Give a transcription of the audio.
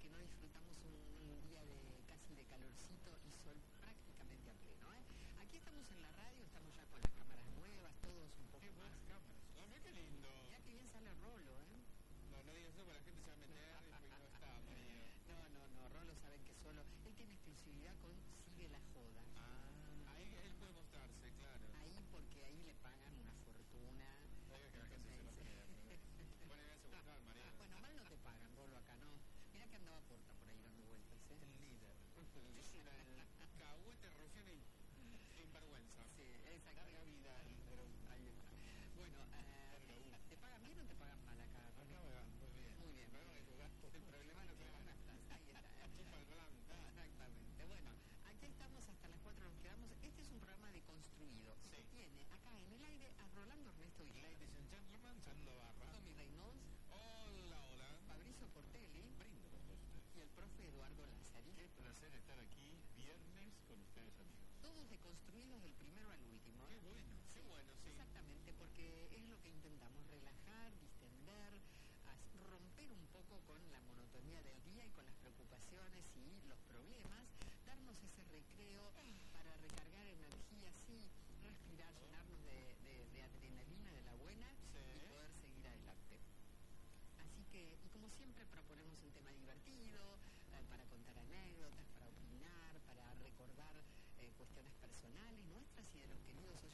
no disfrutamos un día de casi de calorcito y sol prácticamente a pleno, ¿eh? Aquí estamos en la radio, estamos ya con las cámaras nuevas, todos un poco qué más. buenas cámaras. Ah, mira qué lindo. Mirá que bien sale Rolo, ¿eh? No digas eso, porque la gente se va a meter y no está, María. No, Rolo saben que solo... Él tiene exclusividad con Sigue la Joda. Ah, ahí él puede mostrarse, claro. Ahí porque ahí le pagan una fortuna. Oiga que la gente se lo crea. Bueno, voy a buscar, María. Bueno, mal no te pagan, Rolo, acá, ¿no? Mirá que andaba Porta por ahí dando vueltas, ¿eh? El líder. El cahuete rufián y sinvergüenza. Sí, exacto. Larga vida. Ahí está. Bueno, ¿te pagan bien o te pagan mal acá? Acá me va muy bien. Muy bien. El problema es lo que gana. Ahí está. Chupa el blanco. Exactamente. Bueno, aquí estamos hasta las 4 nos quedamos. Este es un programa deconstruido. Sí. Que tiene acá en el aire a Rolando Ernesto Guilherme, Ladies and gentlemen, Sando Barra. Tommy Reynolds, Hola. Fabricio Portelli Brindo por todos ustedes. y el profe Eduardo Lazzari. Qué placer estar aquí viernes con ustedes, amigos. Todos deconstruidos del primero al último. Qué bueno, sí. Exactamente, porque es lo que intentamos, relajar, distender, romper un poco con la monotonía del día y con las preocupaciones y los problemas, darnos ese recreo para recargar energía, sí, respirar, llenarnos de adrenalina de la buena Sí. y poder seguir adelante. Así que, y como siempre proponemos un tema divertido, para contar anécdotas, para opinar, para recordar cuestiones personales nuestras y de los queridos